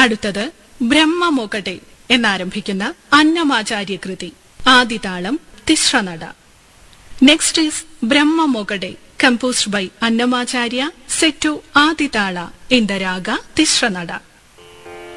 അടുത്തത് ബ്രഹ്മമൊകടെ എന്നാരംഭിക്കുന്ന അന്നമാചാര്യ കൃതി. ആദിതാളം Tisranada. Next is ബ്രഹ്മമൊകടെ composed by Annamacharya, set to Aditala in the raga Tishranada.